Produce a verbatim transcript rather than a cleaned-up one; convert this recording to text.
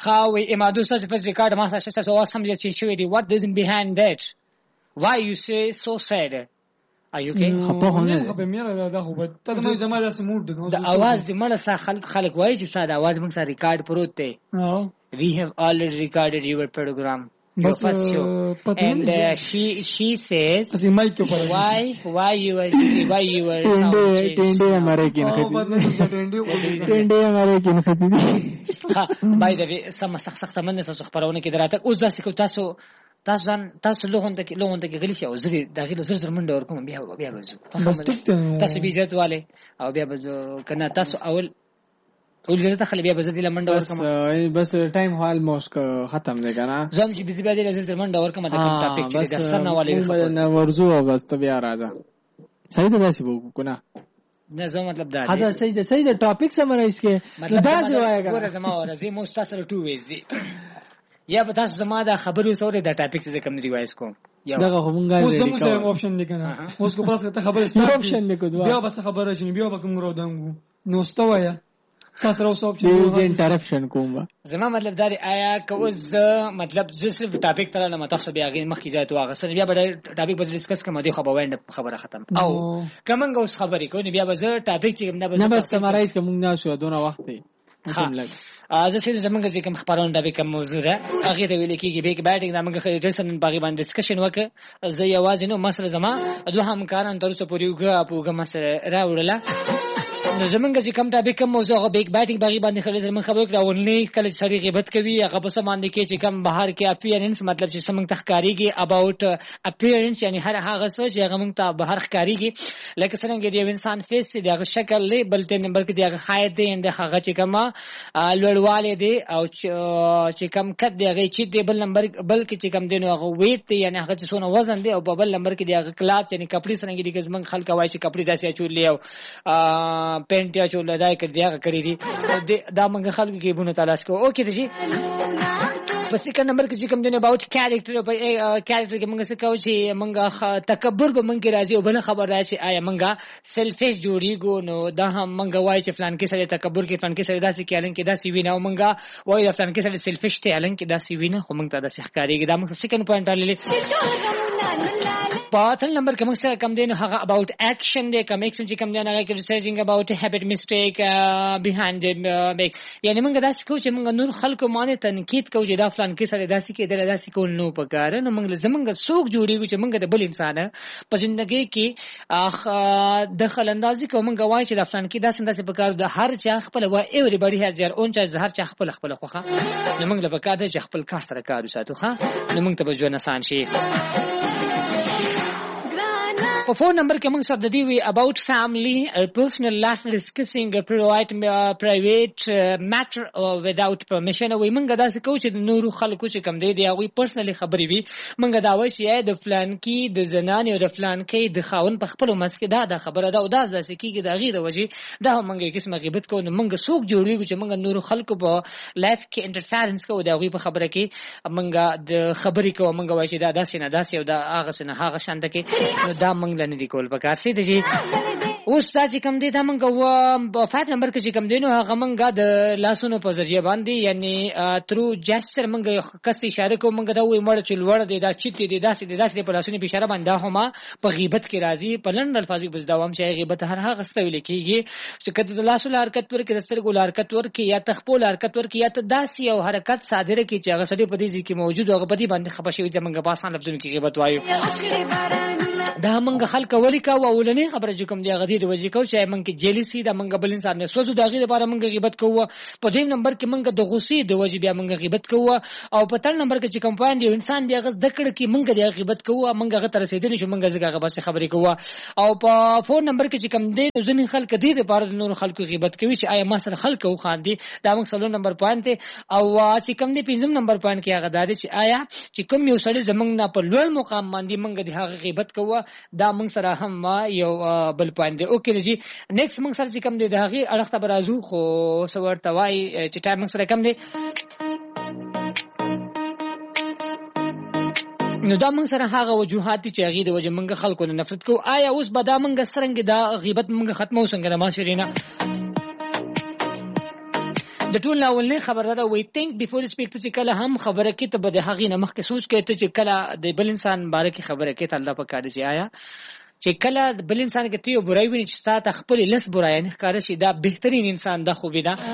how Imadu such first record master says oh some just showed what doesn't behind that why you say so sad are you okay خپه هونه خپه مې دا خو به ته د زما د سموډ د आवाज د مړه سره خلک خلک وایي چې ساده आवाज موږ سره ریکارډ پروت دی we have already recorded your program your first show and uh, she she says why why you were why you were ټینډه हमारे کې نه ټینډه हमारे کې نه ختی by the way سم سخت سخت من سره خبرونه کې دراته اوس داسې کو تاسو تاسو تاسو لغون ته لغون ته غلی شي او زری داخله زر زر منډه ورکوم بیا بیا وځو تاسو بي عزت والے او بیا وځو کنه تاسو اول اول زه ته خلک بیا وځي لمنډه ورکوم بس ټایم هال موست ختم دی کنه زم چې بيزي بیا د زر زر منډه ورکوم دا کوم ټاپک کې د سنه والے نه ورزو او بس ته بیا راځه صحیح ده داسې وو کنه نه زه مطلب دا دا صحیح ده صحیح ده ټاپک سمرایز کې دا ځای وایګا ګوره زما ورزي مو تاسو ټو ویز یا به تاسو زما دا خبرو سره دا ټاپک څه کوم ریوایز کوم یا دا همغه اوس زموږ سره اپشن لیکنه اوس کو پلاس ته خبره ستاسو اپشن لیکو بیا به خبره شي بیا به کوم راودانګو نو ستویا تاسو راو اپشن یو انټرپشن کوم زما مطلب دا آیا که اوس مطلب زه صرف ټاپک تر نه متاسو بیا غي مخکې ځای ته واغسن بیا به ټاپک بس ډیسکس کوم دی خو به وایند خبره ختم او کومنګ اوس خبرې کوي بیا به زه ټاپک چې نه بس سمرایز کوم نه شو دونه وخت دی زه سید زمونږ چې کوم خبرونه دا به کوم موضوع ده هغه د ویل کېږي به بیٹنګ د موږ خې ډیسن باغی باندې ډسکشن وکړه زه یوازې نو مسله زما دوه همکاران تر څو پورې وګه پوګه مسله راوړله نو زمونږ چې کوم ټاپک کوم موضوع هغه بیگ بیٹنګ باغی باندې خلک زمونږ خبرو کړه ولني کله سړي غیبت کوي هغه په سم باندې کې چې کوم بهر کې اپیرنس مطلب چې سمنګ تخکاریږي اباوت اپیرنس یعنی هر هغه څه چې هغه موږ ته بهر ښکاریږي لکه څنګه دی انسان فیس دی هغه شکل دی بل ټیم نمبر کې دی هغه حیات دی اند هغه چې کوم لوړواله دی او چې کوم کټ دی هغه چې دی بل نمبر بلکې چې کوم دی نو هغه ویټ دی یعنی هغه چې څونه وزن دی او په بل نمبر کې دی هغه کلاس یعنی کپڑے څنګه دي چې موږ خلک وایي چې کپڑے داسې چولې او پینټ یا چولې دای کړي دی کړی دي دا موږ خلکو کې بونه تلاش کوو اوکې دی بس یک نمبر کې چې کوم دی اباوت کیریکټر په کیریکټر کې موږ څه کوو چې موږ تکبر به موږ راځي او بل خبر راشي آیا موږ سیلفیش جوړیږو نو دا هم موږ وایي چې فلان کې سره تکبر کې فلان کې سره داسې کېلن کې داسې وینه او موږ وایي فلان کې سره سیلفیش ته الن کې داسې وینه خو موږ ته داسې ښکاریږي دا موږ سیکنډ پوینټ علي پاتل نمبر کوم سره کم دی نو هغه اباوت اکشن دی کوم اکشن چې کم دی هغه کریټیسایزینګ اباوت هابټ میسټیک بیهایند بیک یعنی موږ داسې کوو چې موږ نور خلکو باندې تنقید کوو چې دا فلان کې سره داسې کې دل داسې کول نو پکار نو موږ زمونږ سوق جوړیږي چې موږ د بل انسان په ژوندۍ کې دخل اندازي کوو موږ وایي چې دا فلان کې داسې داسې پکار د هر چا خپل وا ایوریبډي هاز دیئر اون چا هر چا خپل خپل خوخه نو موږ له پکار دی چې خپل کار سره کار وساتو ښه نو موږ ته به ژوند آسان شي په فون نمبر کې موږ سره د دې وی اباوت فیملی پرسنل لایف ډسکسینګ پرووایډ پرایویټ میټر وداوت پرمیشن وی موږ دا څه کوو چې نور خلکو چې کم دی دی هغه پرسنلی خبرې وي موږ دا وایو چې د فلان کې د زنان او د فلان کې د خاون په خپل مسکه دا د خبره دا او دا ځکه کېږي د غیر وجه دا موږ قسمه غیبت کوو موږ سوق جوړیږو چې موږ نور خلکو په لایف کې انټرفیرنس کوو دا غوي په خبره کې موږ د خبرې کوو موږ وایو چې دا داسې نه داسې او دا هغه څه نه هغه شانت کې دا موږ لنه دی کول پکار سي دي اوس تاسو کوم دي دا موږ و پنځه نمبر کې کوم دي نو هغه موږ د لاسونو په ذریعہ باندې یعنی ترو جسچر موږ کس اشاره کوو موږ دا وې مړ چې لوړ دی دا چیت دی داسې دی داسې په لاسونو په اشاره باندې هما په غیبت کې راځي په لند الفاظي بس دوام چې غیبت هر هغه استویل کېږي چې کله د لاسونو حرکت ور کې د سترګو حرکت ور کې یا تخپل حرکت ور کې یا داسې او حرکت صادره کې چې هغه سړي په دې ځکه موجود هغه په دې باندې خبرشي د موږ په آسان لفظونو کې غیبت وایو دا موږ خلک ولی کا اولنې خبره چې کوم دی غدي د وجې کو چې موږ کې جیلیسی دا موږ بل انسان نه سوزو دا غي لپاره موږ غیبت کوو په دې نمبر کې موږ د غصې د وجې بیا موږ غیبت کوو او په تل نمبر کې چې کوم پوینټ دی انسان دی غز دکړه کې موږ د غیبت کوو موږ غته رسیدل شو موږ زګه بس خبرې کوو او په فون نمبر کې چې کوم دی ځینې خلک دې لپاره د نور خلکو غیبت کوي چې آیا ما سره خلک او خان دي دا موږ سلو نمبر پوینټ او چې کوم دی پنځم نمبر پوینټ کې هغه دا چې آیا چې کوم یو سړی زمنګ نه په لوړ مقام باندې موږ د هغه غیبت کوو دا موږ سره هم یو بل پوینټ دی اوکې جی نیکسټ موږ سره چې کوم دی د هغه اړه ته برازو خو سوور توای چې ټایم موږ سره کم دی نو دا موږ سره هغه وجوهات چې هغه د وجه موږ خلکو نه نفرت کو آیا اوس به دا موږ سرنګ دا غیبت موږ ختمو څنګه د معاشرینه د ټول اولنې خبره ده وي think before you speak چې کله هم خبره کې ته به د هغې نه مخکې سوچ کوي ته چې کله د بل انسان باره کې خبره کوي ته الله په کار چې آیا چې کله بل انسان کې ته یو برای ویني چې ستا ته خپلې لس برایانې ښکاره شي دا بهترین انسان دا خوبي ده